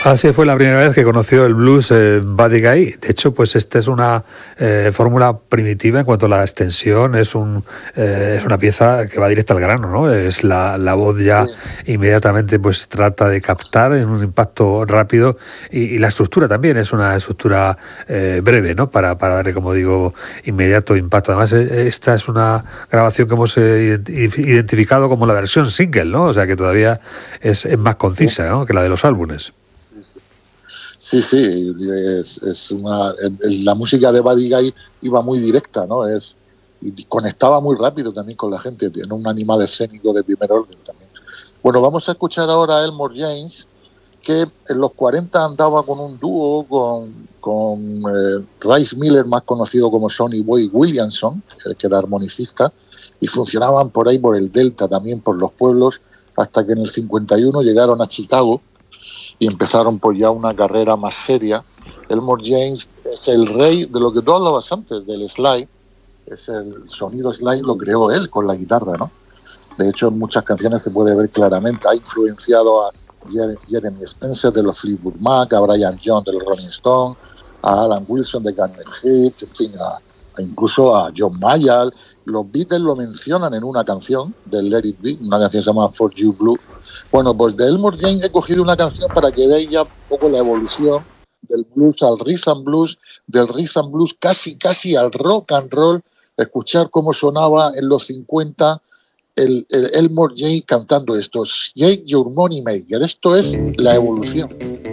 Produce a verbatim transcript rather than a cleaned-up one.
Así fue la primera vez que conoció el blues eh, Buddy Guy. De hecho, pues esta es una eh, fórmula primitiva en cuanto a la extensión. Es un eh, es una pieza que va directa al grano, ¿no? Es la, la voz ya Sí, inmediatamente pues trata de captar en un impacto rápido y, y la estructura también es una estructura eh, breve, ¿no? Para, para darle, como digo, inmediato impacto. Además, eh, esta es una grabación que hemos eh, identificado como la versión single, ¿no? O sea que todavía es, es más concisa, ¿no? Que la de los álbumes. sí, sí. Sí, sí, es, es una, el, el, la música de Buddy Guy iba muy directa, ¿no? Es, y conectaba muy rápido también con la gente, tiene un animal escénico de primer orden también. Bueno, vamos a escuchar ahora a Elmore James, que en los cuarenta andaba con un dúo con, con eh, Rice Miller, más conocido como Sonny Boy Williamson, que era armonicista, y funcionaban por ahí, por el Delta, también por los pueblos, hasta que en el cincuenta y uno llegaron a Chicago, y empezaron pues ya una carrera más seria. Elmore James es el rey de lo que tú hablabas antes, del slide. Es el sonido slide, lo creó él con la guitarra, ¿no? De hecho, en muchas canciones se puede ver claramente. Ha influenciado a Jeremy Spencer de los Fleetwood Mac, a Brian Jones de los Rolling Stones, a Alan Wilson de Garnet Hit, en fin, a, a incluso a John Mayall. Los Beatles lo mencionan en una canción de Let It Be, una canción que se llama For You Blue. Bueno, pues de Elmore James he cogido una canción para que veáis ya un poco la evolución del blues al rhythm and blues, del rhythm and blues casi, casi al rock and roll. Escuchar cómo sonaba en los cincuenta el, el Elmore James cantando esto. Shake Your Money Maker. Esto es la evolución.